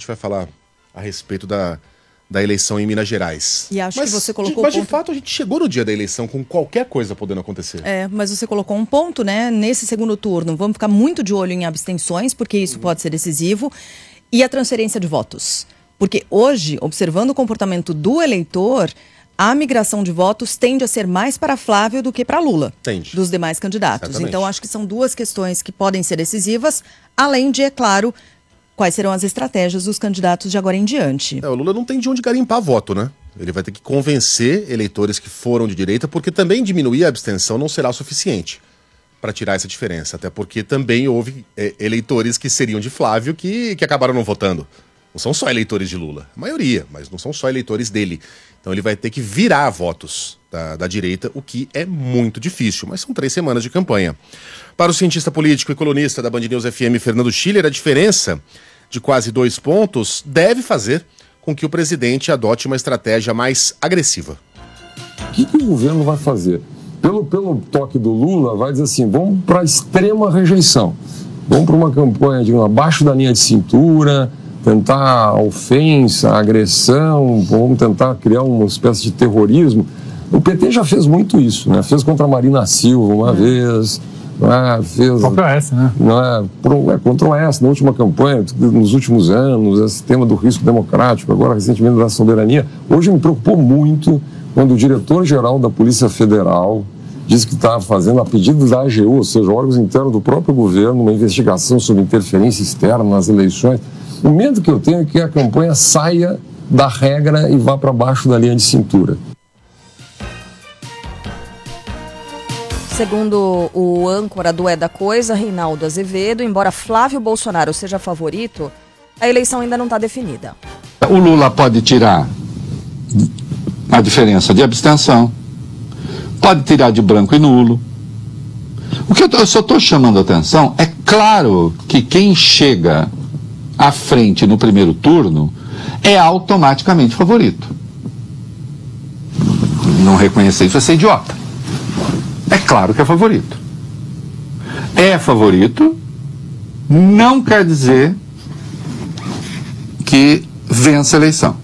gente vai falar a respeito da eleição em Minas Gerais. E acho que você colocou Mas de fato a gente chegou no dia da eleição com qualquer coisa podendo acontecer. Mas você colocou um ponto, né? Nesse segundo turno, vamos ficar muito de olho em abstenções, porque isso pode ser decisivo, e a transferência de votos. Porque hoje, observando o comportamento do eleitor, a migração de votos tende a ser mais para Flávio do que para Lula, dos demais candidatos. Exatamente. Então, acho que são duas questões que podem ser decisivas, além de, é claro, quais serão as estratégias dos candidatos de agora em diante. O Lula não tem de onde garimpar voto, né? Ele vai ter que convencer eleitores que foram de direita, porque também diminuir a abstenção não será suficiente para tirar essa diferença. Até porque também houve eleitores que seriam de Flávio que acabaram não votando. Não são só eleitores de Lula, a maioria, mas não são só eleitores dele. Então ele vai ter que virar votos da direita, o que é muito difícil, mas são 3 semanas de campanha. Para o cientista político e colunista da Band News FM, Fernando Schiller, a diferença de quase 2 pontos deve fazer com que o presidente adote uma estratégia mais agressiva. O que o governo vai fazer? Pelo toque do Lula, vai dizer assim, vamos para a extrema rejeição. Vamos para uma campanha de abaixo da linha de cintura, tentar a ofensa, a agressão, vamos tentar criar uma espécie de terrorismo. O PT já fez muito isso, né? Fez contra a Marina Silva uma vez, fez contra o Aécio, né? Contra o Aécio, na última campanha, nos últimos anos, esse tema do risco democrático, agora recentemente da soberania. Hoje me preocupou muito quando o diretor-geral da Polícia Federal disse que estava fazendo, a pedido da AGU, ou seja, órgãos internos do próprio governo, uma investigação sobre interferência externa nas eleições. O medo que eu tenho é que a campanha saia da regra e vá para baixo da linha de cintura. Segundo o âncora do É da Coisa, Reinaldo Azevedo, embora Flávio Bolsonaro seja favorito, a eleição ainda não está definida. O Lula pode tirar a diferença de abstenção, pode tirar de branco e nulo. O que eu só estou chamando a atenção é claro que quem chega à frente no primeiro turno é automaticamente favorito. Não reconhecer isso é ser idiota. É claro que é favorito. É favorito não quer dizer que vence a eleição.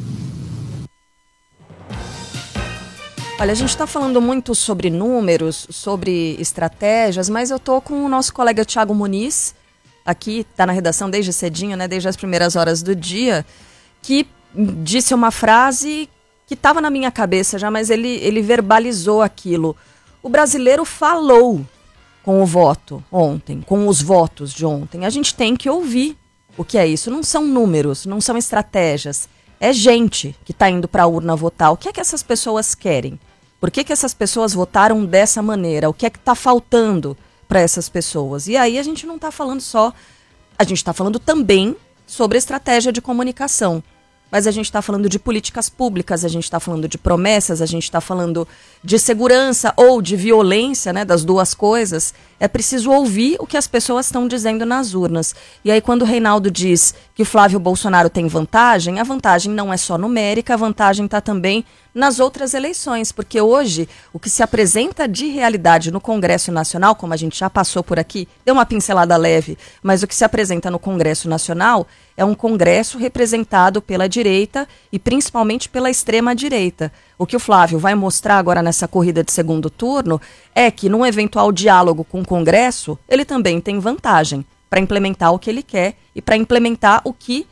Olha, a gente está falando muito sobre números, sobre estratégias, mas eu tô com o nosso colega Thiago Muniz, aqui, tá na redação desde cedinho, né, desde as primeiras horas do dia, que disse uma frase que estava na minha cabeça já, mas ele verbalizou aquilo. O brasileiro falou com o voto ontem, com os votos de ontem. A gente tem que ouvir o que é isso. Não são números, não são estratégias. É gente que está indo para a urna votar. O que é que essas pessoas querem? Por que essas pessoas votaram dessa maneira? O que é que está faltando para essas pessoas? E aí a gente não está falando só... A gente está falando também sobre estratégia de comunicação. Mas a gente está falando de políticas públicas, a gente está falando de promessas, a gente está falando de segurança ou de violência, né, das duas coisas. É preciso ouvir o que as pessoas estão dizendo nas urnas. E aí quando o Reinaldo diz que o Flávio Bolsonaro tem vantagem, a vantagem não é só numérica, a vantagem está também nas outras eleições. Porque hoje o que se apresenta de realidade no Congresso Nacional, como a gente já passou por aqui, deu uma pincelada leve, mas o que se apresenta no Congresso Nacional é um Congresso representado pela direita e principalmente pela extrema-direita. O que o Flávio vai mostrar agora nessa corrida de segundo turno é que, num eventual diálogo com o Congresso, ele também tem vantagem para implementar o que ele quer e para implementar o que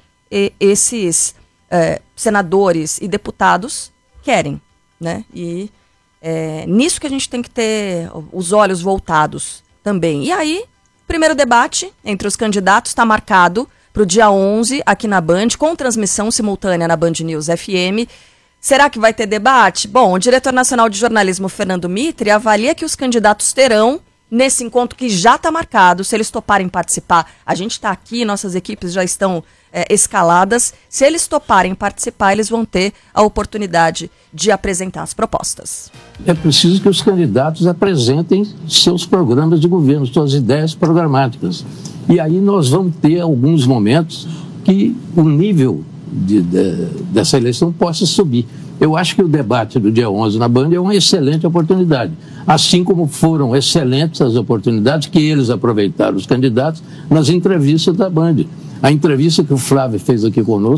esses senadores e deputados querem, né? E nisso que a gente tem que ter os olhos voltados também. E aí, primeiro debate entre os candidatos está marcado para o dia 11, aqui na Band, com transmissão simultânea na Band News FM. Será que vai ter debate? Bom, o diretor nacional de jornalismo, Fernando Mitre, avalia que os candidatos terão, nesse encontro que já está marcado, se eles toparem participar. A gente está aqui, nossas equipes já estão escaladas. Se eles toparem participar, eles vão ter a oportunidade de apresentar as propostas. É preciso que os candidatos apresentem seus programas de governo, suas ideias programáticas. E aí nós vamos ter alguns momentos que o nível dessa eleição possa subir. Eu acho que o debate do dia 11 na Band é uma excelente oportunidade. Assim como foram excelentes as oportunidades que eles aproveitaram, os candidatos, nas entrevistas da Band. A entrevista que o Flávio fez aqui conosco